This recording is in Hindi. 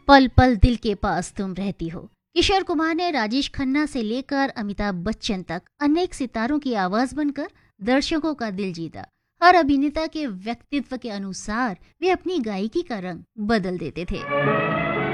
पल पल दिल के पास तुम रहती हो। किशोर कुमार ने राजेश खन्ना से लेकर अमिताभ बच्चन तक अनेक सितारों की आवाज बनकर दर्शकों का दिल जीता। हर अभिनेता के व्यक्तित्व के अनुसार वे अपनी गायकी का रंग बदल देते थे।